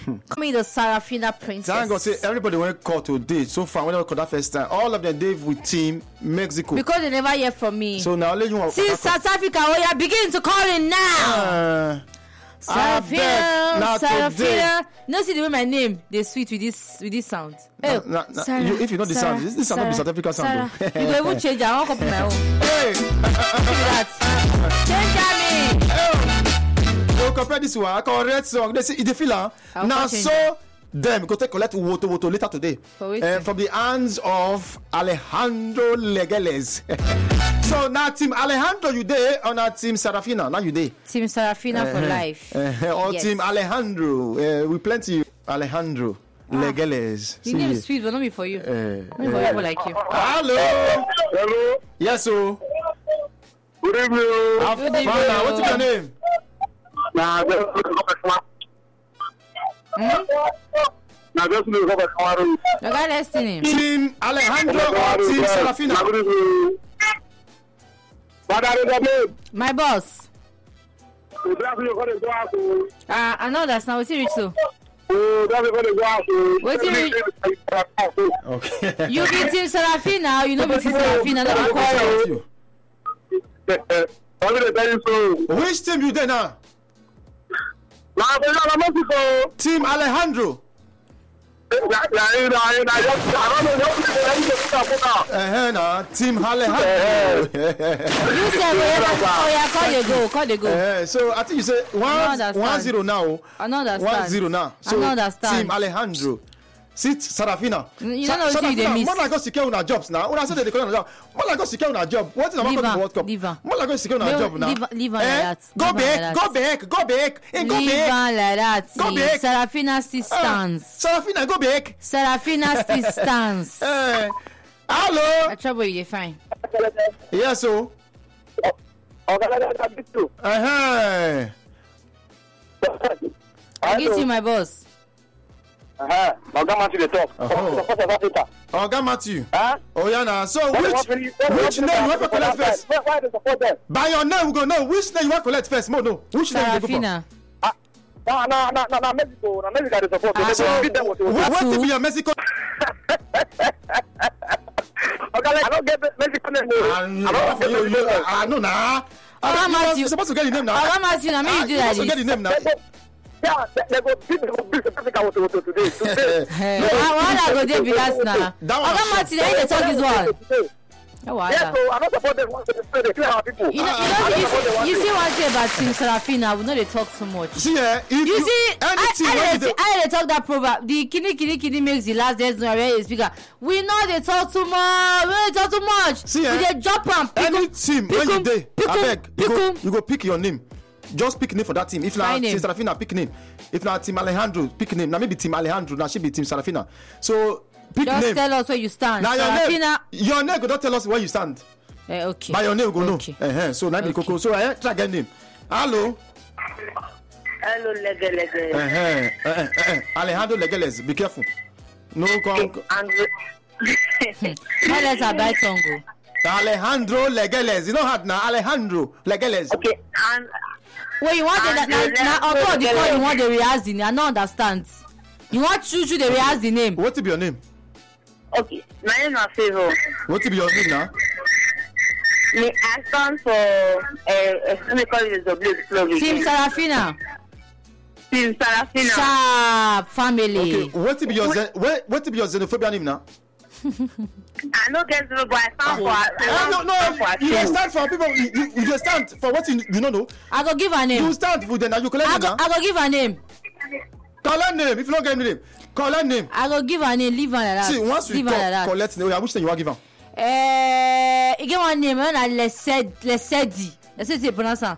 Me the Sarafina princess. I'm gonna say everybody went call today. So far, when I called that first time, all of them they with Team Mexico. Because they never hear from me. So now let you. See South Africa, begin to call in now. Sarafina. No, see the way my name they sweet with this sound. If you know the sound, this sound not be South African sound. You go even change. I won't copy my own. Hey, change so compare this one. Correct song. They say the filler. Now so them go take collect woto later today from the hands of Alejandro Legeles. So now Team Alejandro you there or now Team Sarafina? Now you there. Team Sarafina for life. Or yes. Team Alejandro. We plenty Alejandro Legeles. You name is sweet, but not me for you. Not for people like you. Hello. Yes, so. Good evening. What's your name? Team Alejandro or Team Sarafina? My boss. I know that's not what you reach so. What you reach? Okay. You be Team Sarafina, you know be Team Sarafina, not you. Which team you there now? Team Alejandro. Team Alejandro. You said call the go. So I think you say 1-0 now. I know that 1-0 now. So Team Alejandro. Sit Sarafina. You don't know what you miss. More like go secure on our jobs now. When I say they call on job, more like go secure on our job. What is our World Cup? More like go secure on our job now. Leave on like that. Go back. And go leave back. on like that. Go back. Sarafina still stands. Sarafina, go back. Sarafina still stands. Hello. I trouble you, fine. Yes, so. I get you, my boss. Oga Matthew the talk. Oga Matthew. Oh yeah, now. So which name you want to collect first? Why they support them? By your name, we go know which name you want to collect first. No. Which name you go for? Sarafina. No, Mexico. No, Mexico they support. So what to be a Mexico? Okay, I don't get Mexico name. I know now. Oga Matthew. You're supposed to get the name now. Oga Matthew, now me you do like this. Get the name now. Yeah, they go beat Africa today. Why I go there be last now? Oga Matthew, they talk this one. Yeah, so I don't support them. They clear our people. You see one thing about Team Sarafina, we know they talk so much. See, I talk that proverb. The kini makes the last days no speaker. We know they talk too much. See, we dey drop am. Any team when you dey, abeg, you go pick your name. Just pick name for that team. If not Team Sarafina, pick name. If not Team Alejandro, pick name. Now maybe Team Alejandro, now she be Team Sarafina. So pick just name. Tell us where you stand. Now Sarafina. your name go don't tell us where you stand. Okay. By your name go okay. know. So now be Coco. So try get name. Hello. Hello, Legeles. Alejandro Legeles. Be careful. No come. Now let's buy tongue. Alejandro Legeles. You know how now Alejandro Legeles. Okay, and well, you want now although the call you want the rehearse the name. I don't understand. You want to the rehearse the name. What will be your name? Okay, my name is Favor. What will be your name now? I stand for let me call it the Team Sarafina. Team Sarafina. Sharp family. Okay, what will be your xenophobia name now? I don't get to, but I stand for. No. You don't stand for people. You just stand for what you don't know. I go give a name. You stand with them. You collect name. I go give a name. Call her name. If you don't get name, call her name. I go give a name. Leave her like that. See, once we collect name, which name you want give her? You get one name. Let's say pronounce her.